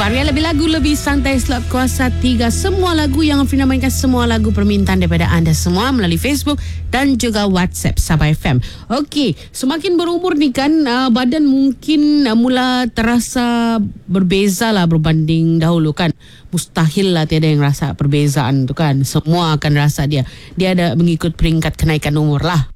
Varian lebih lagu, lebih santai, slot kuasa 3. Semua lagu yang Afrina mainkan, semua lagu permintaan daripada anda semua melalui Facebook dan juga WhatsApp Sabah FM. Okey, semakin berumur ni kan, badan mungkin mula terasa berbeza lah berbanding dahulu kan. Mustahil lah tiada yang rasa perbezaan tu kan. Semua akan rasa dia ada mengikut peringkat kenaikan umur lah.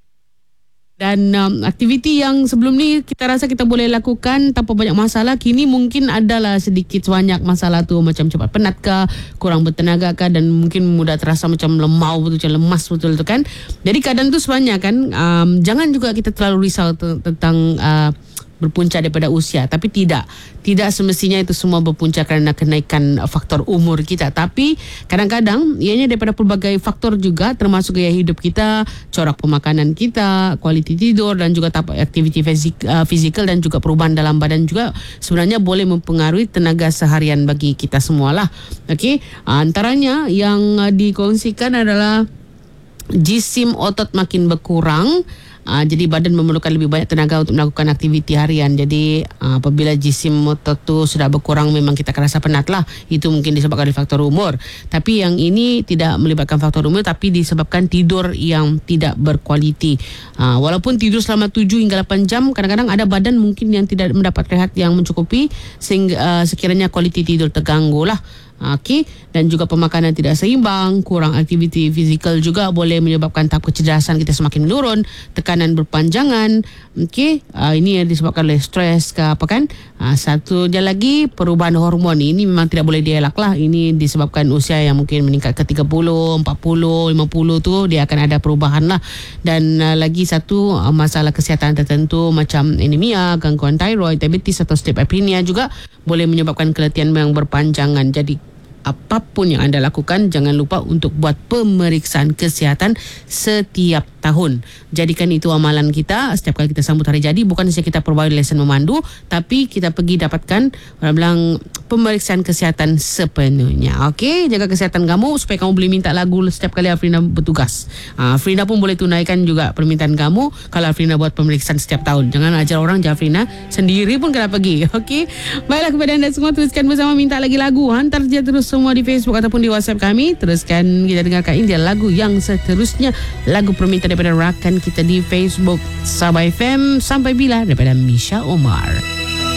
Dan aktiviti yang sebelum ni kita rasa kita boleh lakukan tanpa banyak masalah, kini mungkin adalah sedikit banyak masalah tu, macam cepat penat ke, kurang bertenaga ke, dan mungkin mudah terasa macam lemau betul, macam lemas betul tu kan. Jadi keadaan tu sebenarnya kan, jangan juga kita terlalu risau tentang berpunca daripada usia, tapi tidak semestinya itu semua berpunca kerana kenaikan faktor umur kita, tapi kadang-kadang ianya daripada pelbagai faktor juga, termasuk gaya hidup kita, corak pemakanan kita, kualiti tidur dan juga aktiviti fizikal dan juga perubahan dalam badan juga sebenarnya boleh mempengaruhi tenaga seharian bagi kita semualah. Okey, antaranya yang dikongsikan adalah jisim otot makin berkurang. Jadi badan memerlukan lebih banyak tenaga untuk melakukan aktiviti harian. Jadi apabila jisim otot tu sudah berkurang, memang kita akan rasa penat lah. Itu mungkin disebabkan oleh faktor umur. Tapi yang ini tidak melibatkan faktor umur, tapi disebabkan tidur yang tidak berkualiti. Walaupun tidur selama 7 hingga 8 jam, kadang-kadang ada badan mungkin yang tidak mendapat rehat yang mencukupi, sehingga sekiranya kualiti tidur terganggu lah. Okey, dan juga pemakanan tidak seimbang, kurang aktiviti fizikal juga boleh menyebabkan tahap kecerdasan kita semakin menurun, tekanan berpanjangan. Okey, ini yang disebabkan oleh stres ke apa kan. Satu je lagi, perubahan hormon ini memang tidak boleh dielak lah. Ini disebabkan usia yang mungkin meningkat ke 30, 40, 50 tu dia akan ada perubahan lah. Dan lagi satu, masalah kesihatan tertentu macam anemia, gangguan tiroid, diabetes atau sleep apnea juga boleh menyebabkan keletihan yang berpanjangan. Jadi apapun yang anda lakukan, jangan lupa untuk buat pemeriksaan kesihatan setiap tahun. Jadikan itu amalan kita setiap kali kita sambut hari jadi. Bukan saja kita perbaiki lesen memandu, tapi kita pergi dapatkan orang bilang pemeriksaan kesihatan sepenuhnya. Okey, jaga kesihatan kamu supaya kamu boleh minta lagu setiap kali Afrina bertugas. Afrina pun boleh tunaikan juga permintaan kamu kalau Afrina buat pemeriksaan setiap tahun. Jangan ajar orang, je Afrina sendiri pun kena pergi. Okey, baiklah, kepada anda semua, teruskan bersama minta lagi lagu. Hantar je terus semua di Facebook ataupun di WhatsApp kami. Teruskan kita dengarkan ini dia lagu yang seterusnya, lagu permintaan daripada rakan kita di Facebook Sabah FM. Sampai bila, daripada Misha Omar.